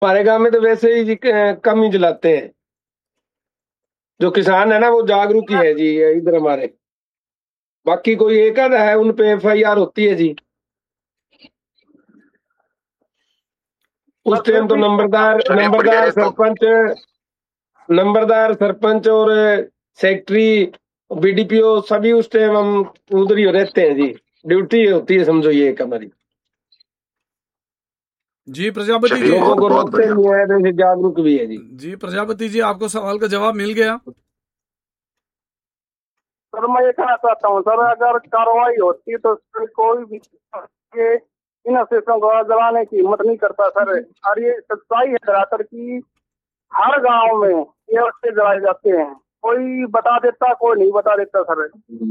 हमारे गांव में तो वैसे ही कम ही जलाते हैं। जो किसान है ना वो जागरूक ही है जी इधर हमारे। बाकी कोई एक आधा है उन पे FIR होती है जी। उस टाइम तो नंबरदार सरपंच और सेक्रेटरी BDPO सभी उस टाइम हम उधर ही रहते हैं जी। ड्यूटी होती है समझो ये एक हमारी। जी प्रजापति जी, लोगों को रोकते भी है वैसे जागरूक भी है जी प्रजापति जी, आपको सवाल का जवाब मिल गया। सर मैं ये कहना चाहता हूँ सर, अगर कार्रवाई होती तो सर कोई भी के इन अवशेषों को जलाने की हिम्मत नहीं करता सर। और ये सच्चाई है धरातल की, हर गांव में ये अवशेष जलाए जाते हैं। कोई बता देता, कोई नहीं बता देता सर।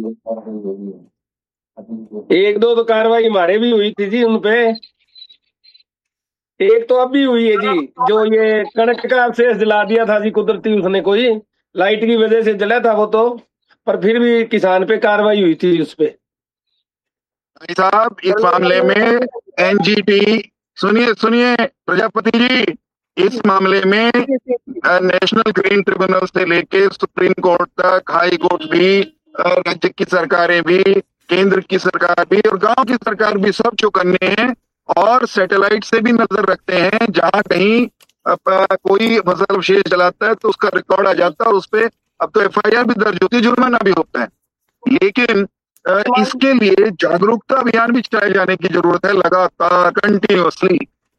एक दो तो कार्रवाई हमारे भी हुई थी जी उनपे। एक तो अभी हुई है जी, जो ये कणक का अवशेष जला दिया था जी कुदरती, उसने कोई लाइट की वजह से जला था वो तो, पर फिर भी किसान पे कार्रवाई हुई थी उस पे। साहब इस मामले में NGT, सुनिए प्रजापति जी, इस मामले में नेशनल ग्रीन ट्रिब्यूनल से लेके सुप्रीम कोर्ट तक, हाई कोर्ट भी, राज्य की सरकारें भी, केंद्र की सरकार भी और गांव की सरकार भी सब चौकन्ने हैं और सैटेलाइट से भी नजर रखते हैं। जहां कहीं कोई फसल अवशेष जलाता है तो उसका रिकॉर्ड आ जाता है और उस पे अब तो FIR भी दर्ज होती है, जुर्माना भी होता है। लेकिन इसके लिए जागरूकता अभियान भी चलाए जाने की जरूरत है लगातार, कंटिन्यूअसली।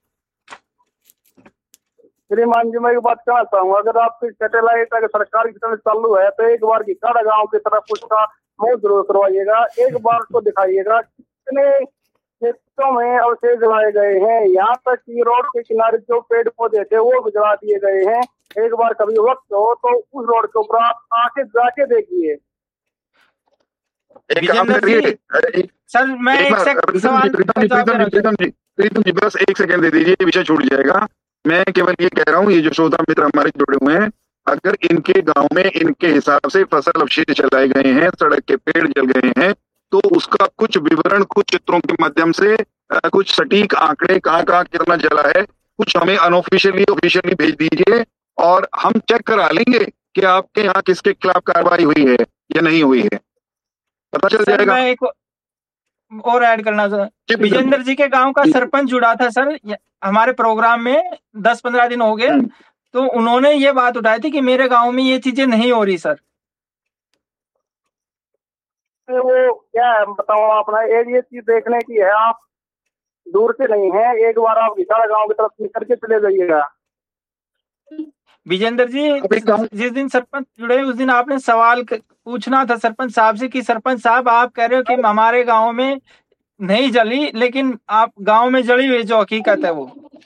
श्रीमान जी मैं एक बात कहना चाहूंगा, अगर आपकी सैटेलाइट अगर सरकारी तरफ चालू है तो एक बार गिकाड़ा गांव की तरफ उसका मुंह जरूर करवाइएगा, एक बार तो दिखाइएगा कितने खेतों में अवशेष जलाए गए हैं। यहाँ तक कि रोड के किनारे जो पेड़ पौधे थे वो भी जला दिए गए हैं। एक बार कभी वक्त हो तो उस रोड के ऊपर आप आके जाके देखिए। सर मैं प्रीतम जी बस एक सेकंड दे दीजिए, विषय छूट जाएगा। मैं केवल ये कह रहा हूँ, ये जो श्रोता मित्र हमारे जुड़े हुए हैं, अगर इनके गांव में इनके हिसाब से फसल अवशेष जलाए गए हैं, सड़क के पेड़ जल गए हैं, तो उसका कुछ विवरण कुछ चित्रों के माध्यम से, कुछ सटीक आंकड़े कहाँ कहाँ कितना जला है, कुछ हमें अनऑफिशियली ऑफिशियली भेज दीजिए और हम चेक करा लेंगे कि आपके यहाँ किसके खिलाफ कार्रवाई हुई है या नहीं हुई है, पता चल जाएगा। मैं एक और ऐड करना सर, विजेंद्र जी के गांव का सरपंच जुड़ा था सर हमारे प्रोग्राम में, 10-15 दिन हो गए, तो उन्होंने ये बात उठाई थी कि मेरे गांव में ये चीजें नहीं हो रही सर। वो क्या है बताओ, अपना ये चीज देखने की है, आप दूर से नहीं है, एक बार आप गिकाड़ा गांव की तरफ निकल के चले जाइएगा। विजेंद्र जी जिस दिन सरपंच जुड़े उस दिन आपने सवाल पूछना था सरपंच साहब से कि सरपंच साहब आप कह रहे हो कि हमारे गांव में नहीं जली, लेकिन आप गांव में जली हुई जो हकीकत है वो।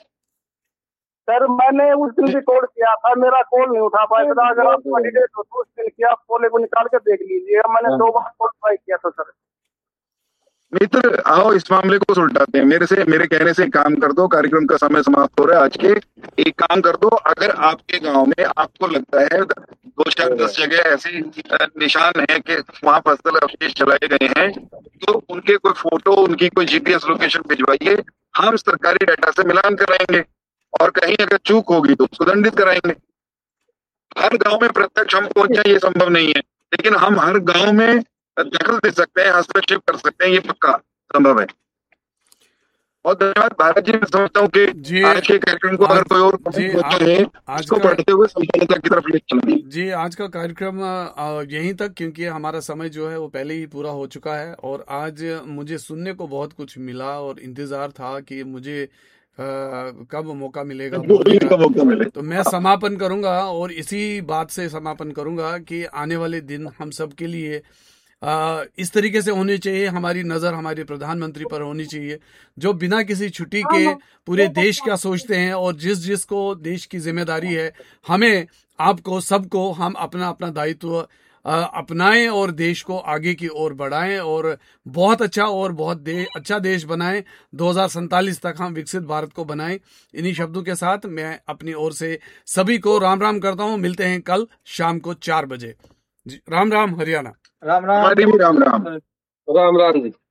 सर मैंने उस दिन भी कॉल किया था, मेरा कॉल नहीं उठा पाया था। अगर आप कैंडिडेट हो तो उस दिन किया, आप कॉल को निकाल के देख लीजिए। मैंने 2 बार कॉल ट्राई किया था सर। मित्र आओ इस मामले को सुलझाते हैं। मेरे कहने से काम कर दो, कार्यक्रम का समय समाप्त हो रहा है आज के। एक काम कर दो, अगर आपके गांव में आपको लगता है 2-4-10 जगह ऐसी निशान है कि वहां फसल अवशेष जलाए गए हैं, तो उनके कोई फोटो, उनकी कोई GPS लोकेशन भिजवाइए, हम सरकारी डाटा से मिलान कराएंगे और कहीं अगर चूक होगी तो उसको दंडित कराएंगे। हर गांव में प्रत्यक्ष हम पहुंचे ये संभव नहीं है, लेकिन हम हर गांव में दखल दे सकते हैं, हस्तक्षेप कर सकते हैं, ये पक्का संभव है। बहुत धन्यवाद भारत जी। मैं समझता हूँ कि आज के कार्यक्रम को अगर कोई और उसको पढ़ते हुए संपन्नता की तरफ ले चलेंगे। जी आज का कार्यक्रम यहीं तक, क्योंकि हमारा समय जो है वो पहले ही पूरा हो चुका है और आज मुझे सुनने को बहुत कुछ मिला और इंतजार था कि मुझे कब मौका मिलेगा तो मैं समापन करूंगा और इसी बात से समापन करूंगा कि आने वाले दिन हम सब के लिए इस तरीके से होनी चाहिए। हमारी नज़र हमारे प्रधानमंत्री पर होनी चाहिए, जो बिना किसी छुट्टी के पूरे देश का सोचते हैं और जिसको देश की जिम्मेदारी है, हमें आपको सबको हम अपना अपना दायित्व अपनाएं और देश को आगे की ओर बढ़ाएं और बहुत अच्छा और बहुत अच्छा देश बनाएं। 2047 तक हम विकसित भारत को बनाएं। इन्हीं शब्दों के साथ मैं अपनी ओर से सभी को राम राम करता हूं। मिलते हैं कल शाम को 4 बजे। राम राम हरियाणा। राम राम। हमारी भी राम राम। राम राम जी।